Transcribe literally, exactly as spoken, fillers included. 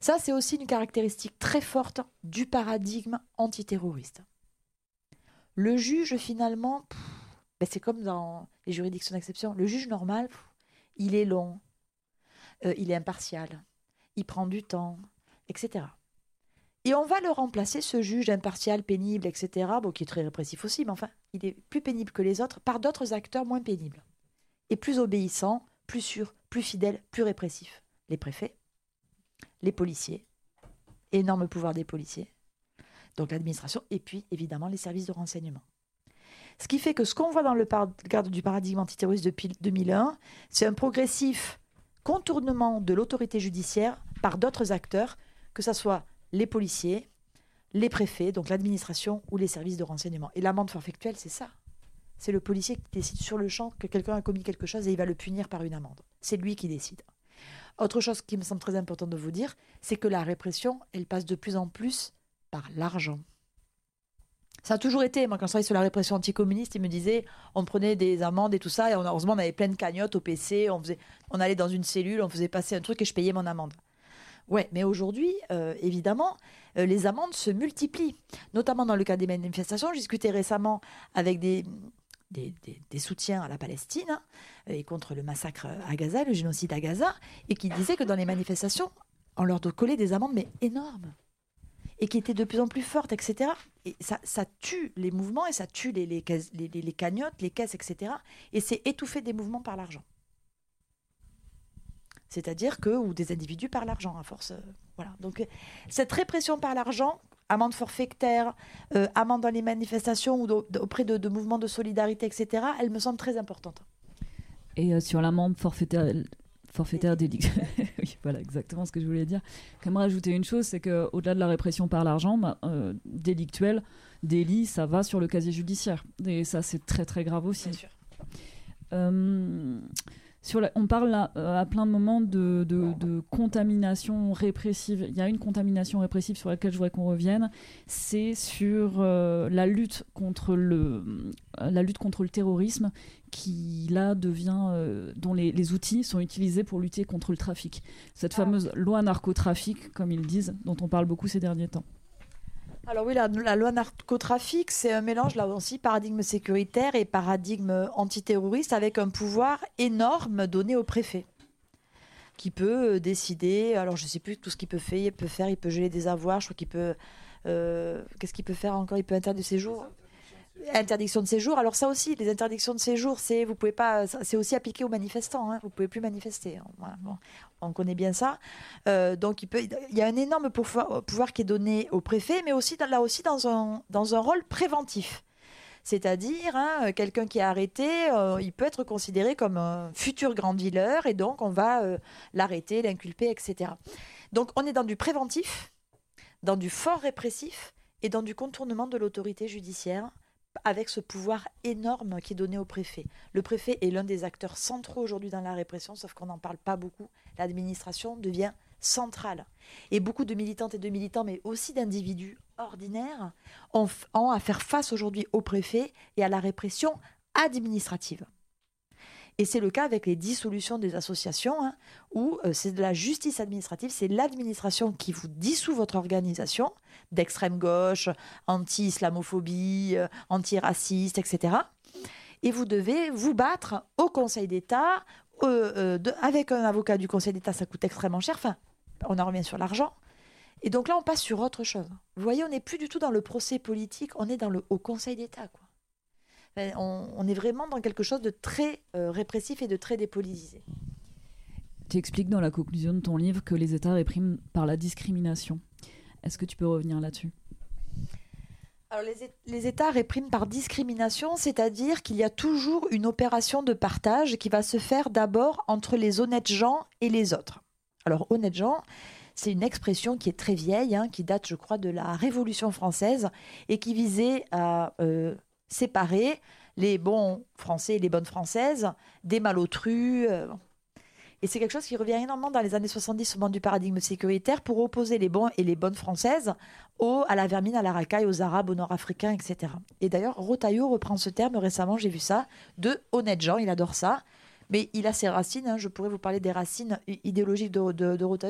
Ça, c'est aussi une caractéristique très forte du paradigme antiterroriste. Le juge, finalement, pff, ben c'est comme dans les juridictions d'exception. Le juge normal, pff, il est long, euh, il est impartial, il prend du temps, et cetera. Et on va le remplacer, ce juge impartial, pénible, et cetera, bon, qui est très répressif aussi, mais enfin, il est plus pénible que les autres, par d'autres acteurs moins pénibles. Et plus obéissants, plus sûrs, plus fidèles, plus répressifs. Les préfets, les policiers, énorme pouvoir des policiers, donc l'administration, et puis évidemment les services de renseignement. Ce qui fait que ce qu'on voit dans le cadre du paradigme antiterroriste depuis deux mille un, c'est un progressif contournement de l'autorité judiciaire par d'autres acteurs, que ce soit les policiers, les préfets, donc l'administration ou les services de renseignement. Et l'amende forfaituelle, c'est ça. C'est le policier qui décide sur le champ que quelqu'un a commis quelque chose et il va le punir par une amende. C'est lui qui décide. Autre chose qui me semble très important de vous dire, c'est que la répression, elle passe de plus en plus par l'argent. Ça a toujours été, moi quand je travaillais sur la répression anticommuniste, ils me disaient, on prenait des amendes et tout ça, et on, heureusement on avait plein de cagnottes au P C, on, faisait, on allait dans une cellule, on faisait passer un truc et je payais mon amende. Ouais, mais aujourd'hui, euh, évidemment, euh, les amendes se multiplient, notamment dans le cas des manifestations. J'ai discuté récemment avec des... Des, des, des soutiens à la Palestine hein, et contre le massacre à Gaza, le génocide à Gaza, et qui disaient que dans les manifestations, on leur collait des amendes mais énormes, et qui étaient de plus en plus fortes, et cetera. Et ça, ça tue les mouvements, et ça tue les, les, les, les, les cagnottes, les caisses, et cetera. Et c'est étouffer des mouvements par l'argent. C'est-à-dire que, ou des individus par l'argent, à force. Euh, voilà. Donc, cette répression par l'argent, amende forfaitaire, euh, amende dans les manifestations ou do, auprès de, de mouvements de solidarité, et cetera, elle me semble très importante. Et euh, sur l'amende forfaitaire, forfaitaire délictuelle, oui, voilà exactement ce que je voulais dire. J'aimerais rajouter une chose, c'est qu'au-delà de la répression par l'argent, bah, euh, délictuelle, délit, ça va sur le casier judiciaire. Et ça, c'est très très grave aussi. Bien sûr. Euh, Sur la, on parle à, à plein de moments de, de, de contamination répressive. Il y a une contamination répressive sur laquelle je voudrais qu'on revienne. C'est sur euh, la lutte contre le, la lutte contre le terrorisme, qui là devient, euh, dont les, les outils sont utilisés pour lutter contre le trafic. Cette fameuse loi narcotrafic, comme ils disent, dont on parle beaucoup ces derniers temps. Alors oui, la, la loi narcotrafic, c'est un mélange, là aussi, paradigme sécuritaire et paradigme antiterroriste, avec un pouvoir énorme donné au préfet, qui peut décider, alors je ne sais plus tout ce qu'il peut faire, il peut faire, il peut geler des avoirs, je crois qu'il peut... Euh, qu'est-ce qu'il peut faire encore? Il peut interdire de séjour. Interdiction de séjour. Alors ça aussi, les interdictions de séjour, c'est vous pouvez pas, c'est aussi appliqué aux manifestants. Hein, vous pouvez plus manifester. Voilà, bon, on connaît bien ça. Euh, donc il peut, il y a un énorme pouvoir, pouvoir qui est donné au préfet, mais aussi là aussi dans un dans un rôle préventif. C'est-à-dire, hein, quelqu'un qui est arrêté, euh, il peut être considéré comme un futur grand dealer, et donc on va euh, l'arrêter, l'inculper, et cetera. Donc on est dans du préventif, dans du fort répressif et dans du contournement de l'autorité judiciaire, avec ce pouvoir énorme qui est donné au préfet. Le préfet est l'un des acteurs centraux aujourd'hui dans la répression, sauf qu'on n'en parle pas beaucoup. L'administration devient centrale. Et beaucoup de militantes et de militants, mais aussi d'individus ordinaires, ont, ont à faire face aujourd'hui au préfet et à la répression administrative. Et c'est le cas avec les dissolutions des associations, hein, où euh, c'est de la justice administrative, c'est l'administration qui vous dissout votre organisation d'extrême gauche, anti-islamophobie, euh, anti-raciste, et cetera. Et vous devez vous battre au Conseil d'État, euh, euh, de, avec un avocat du Conseil d'État, ça coûte extrêmement cher, enfin, on en revient sur l'argent. Et donc là, on passe sur autre chose. Vous voyez, on n'est plus du tout dans le procès politique, on est dans le, au Conseil d'État, quoi. On, on est vraiment dans quelque chose de très euh, répressif et de très dépolitisé. Tu expliques dans la conclusion de ton livre que les États répriment par la discrimination. Est-ce que tu peux revenir là-dessus ? Alors les, les États répriment par discrimination, c'est-à-dire qu'il y a toujours une opération de partage qui va se faire d'abord entre les honnêtes gens et les autres. Alors honnêtes gens, c'est une expression qui est très vieille, hein, qui date, je crois, de la Révolution française et qui visait à... Euh, séparer les bons Français et les bonnes Françaises des malotrus. Euh, et c'est quelque chose qui revient énormément dans les années soixante-dix au moment du paradigme sécuritaire pour opposer les bons et les bonnes Françaises aux, à la vermine, à la racaille, aux Arabes, aux Nord-Africains, et cetera. Et d'ailleurs, Rotaillot reprend ce terme récemment, j'ai vu ça, de honnêtes gens, il adore ça. Mais il a ses racines, hein, je pourrais vous parler des racines idéologiques de, de, de Rotaillot.